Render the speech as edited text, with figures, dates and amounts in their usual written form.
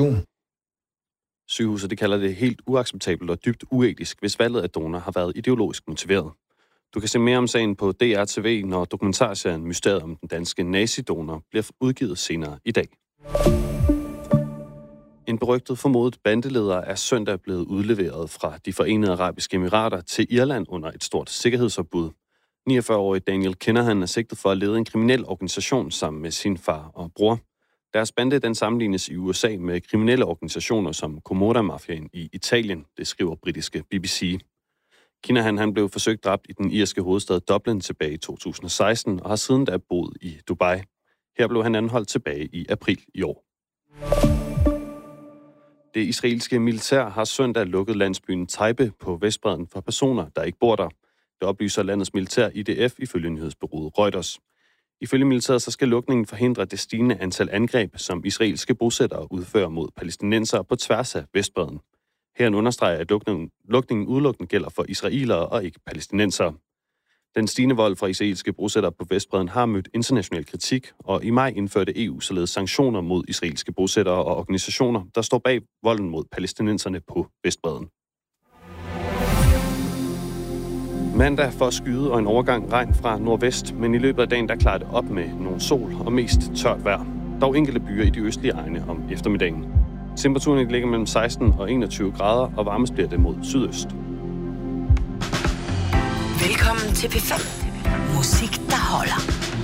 donation. Sygehuset kalder det helt uacceptabelt og dybt uetisk, hvis valget af donor har været ideologisk motiveret. Du kan se mere om sagen på DR.tv, når dokumentarserien Mysteriet om den danske nazidonor bliver udgivet senere i dag. En berygtet formodet bandeleder er søndag blevet udleveret fra de Forenede Arabiske Emirater til Irland under et stort sikkerhedsopbud. 49-årige Daniel Kinahan er sigtet for at lede en kriminel organisation sammen med sin far og bror. Deres bande den sammenlignes i USA med kriminelle organisationer som Comorra-mafiaen i Italien, det skriver britiske BBC. Kinahan blev forsøgt dræbt i den irske hovedstad Dublin tilbage i 2016 og har siden da boet i Dubai. Her blev han anholdt tilbage i april i år. Det israelske militær har søndag lukket landsbyen Taibe på Vestbredden for personer, der ikke bor der. Det oplyser landets militær IDF ifølge nyhedsbureauet Reuters. Ifølge militæret så skal lukningen forhindre det stigende antal angreb, som israelske bosættere udfører mod palæstinensere på tværs af Vestbredden. Her understreger, at lukningen udelukkende gælder for israelere og ikke palæstinensere. Den stigende vold fra israelske bosættere på Vestbredden har mødt international kritik, og i maj indførte EU således sanktioner mod israelske bosættere og organisationer, der står bag volden mod palæstinenserne på Vestbredden. Mandag får skyde og en overgang regn fra nordvest, men i løbet af dagen der klarer det op med nogle sol og mest tørt vejr. Dog enkelte byer i de østlige egne om eftermiddagen. Temperaturen ligger mellem 16 og 21 grader, og varmest bliver det mod sydøst. Velkommen til P5. Musik, der holder.